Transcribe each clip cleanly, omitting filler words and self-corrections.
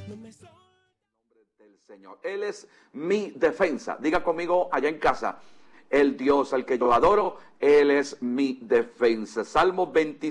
Del Señor. Él es mi defensa. Diga conmigo allá en casa. El Dios al que yo adoro, Él es mi defensa. Salmo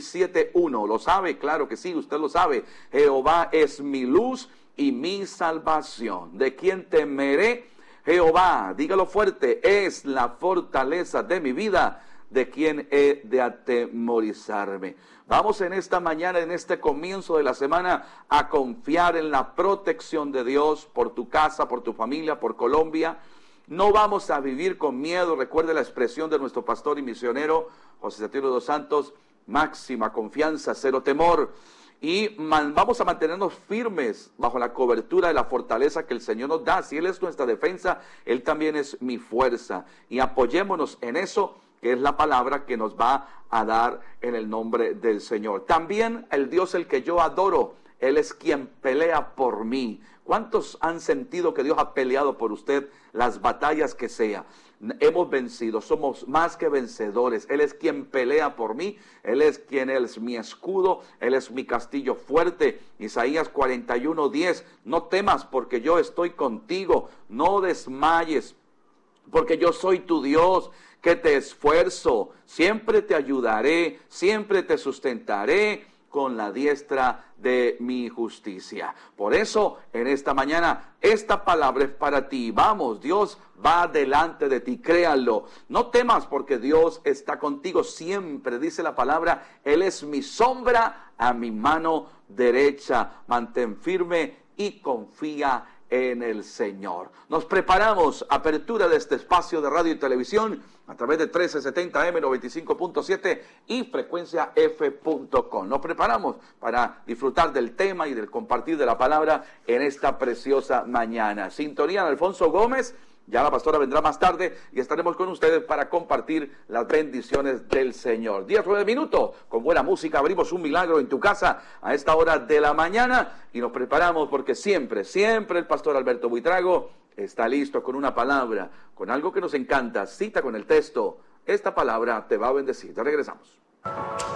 27:1. ¿Lo sabe? Claro que sí, usted lo sabe. Jehová es mi luz y mi salvación. ¿De quién temeré? Jehová, dígalo fuerte, es la fortaleza de mi vida. ¿De quién he de atemorizarme? Vamos en esta mañana, en este comienzo de la semana, a confiar en la protección de Dios por tu casa, por tu familia, por Colombia. No vamos a vivir con miedo. Recuerde la expresión de nuestro pastor y misionero, José Satilio dos Santos: máxima confianza, cero temor. Y vamos a mantenernos firmes bajo la cobertura de la fortaleza que el Señor nos da. Si Él es nuestra defensa, Él también es mi fuerza. Y apoyémonos en eso, que es la palabra que nos va a dar en el nombre del Señor. También el Dios el que yo adoro, Él es quien pelea por mí. ¿Cuántos han sentido que Dios ha peleado por usted las batallas que sea? Hemos vencido, somos más que vencedores. Él es quien pelea por mí, Él es mi escudo, Él es mi castillo fuerte. Isaías 41:10, no temas porque yo estoy contigo, no desmayes porque yo soy tu Dios, que te esfuerzo, siempre te ayudaré, siempre te sustentaré con la diestra de mi justicia. Por eso, en esta mañana, esta palabra es para ti. Vamos, Dios va delante de ti, créanlo. No temas porque Dios está contigo siempre, dice la palabra. Él es mi sombra a mi mano derecha. Mantén firme y confía en el Señor. Nos preparamos, apertura de este espacio de radio y televisión a través de 1370M 95.7 y frecuencia f.com. Nos preparamos para disfrutar del tema y del compartir de la palabra en esta preciosa mañana. Sintonía de Alfonso Gómez. Ya la pastora vendrá más tarde y estaremos con ustedes para compartir las bendiciones del Señor. 10-9 minutos, con buena música, abrimos un milagro en tu casa a esta hora de la mañana y nos preparamos porque siempre el pastor Alberto Buitrago está listo con una palabra, con algo que nos encanta. Cita con el texto, esta palabra te va a bendecir. Ya regresamos.